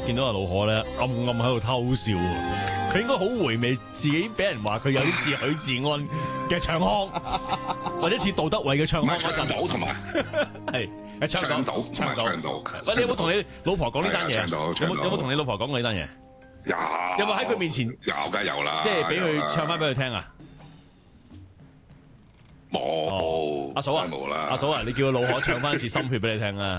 見到阿老可咧暗暗喺度偷笑喎，佢應該好回味自己俾人話佢有啲似許志安嘅唱腔，或者似杜德偉嘅唱腔嗰陣。 唱到同埋係唱到唱到。 唱到。 喂，你有冇同你老婆講呢單嘢？有冇同你老婆講過呢單嘢？有冇喺佢面前？ 有梗有啦， 即係俾佢唱翻俾佢聽啊！ 冇， 阿嫂啊， 冇啦， 阿嫂啊，你叫個老可唱翻一次《心血》俾你聽啊！